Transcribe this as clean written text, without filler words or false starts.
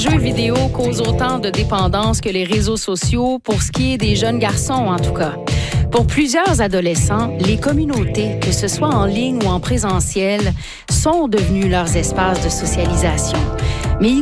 jeux vidéo causent autant de dépendance que les réseaux sociaux, pour ce qui est des jeunes garçons en tout cas. Pour plusieurs adolescents, les communautés, que ce soit en ligne ou en présentiel, sont devenues leurs espaces de socialisation. Mais